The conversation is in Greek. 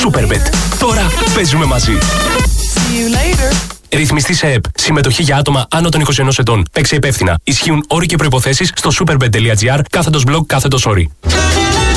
Superbet. Τώρα παίζουμε μαζί. Ρυθμιστή σε ΕΠ. Συμμετοχή για άτομα άνω των 21 ετών. Παίξε υπεύθυνα. Ισχύουν όροι και προϋποθέσεις στο superbet.gr /blog/όροι.